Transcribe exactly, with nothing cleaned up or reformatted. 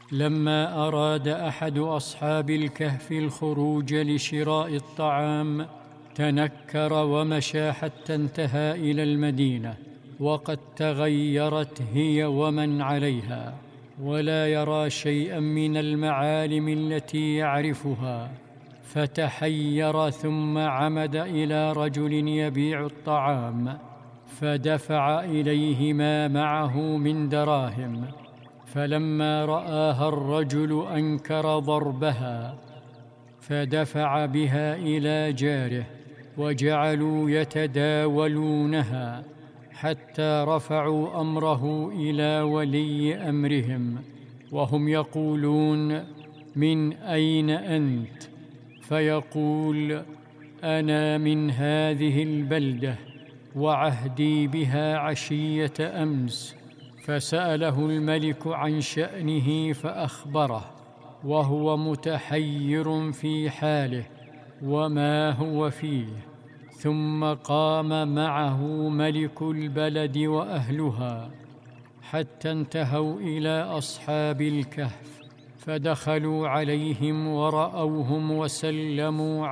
لما أراد أحد أصحاب الكهف الخروج لشراء الطعام تنكر ومشى حتى انتهى إلى المدينة، وقد تغيرت هي ومن عليها، ولا يرى شيئا من المعالم التي يعرفها، فتحير ثم عمد إلى رجل يبيع الطعام، فدفع إليه ما معه من دراهم. فلما رآها الرجل أنكر ضربها، فدفع بها إلى جاره، وجعلوا يتداولونها حتى رفعوا أمره إلى ولي أمرهم، وهم يقولون: من أين أنت؟ فيقول: أنا من هذه البلدة، وعهدي بها عشية أمس. فسأله الملك عن شأنه فأخبره، وهو متحير في حاله وما هو فيه. ثم قام معه ملك البلد وأهلها حتى انتهوا إلى أصحاب الكهف، فدخلوا عليهم ورأوهم وسلموا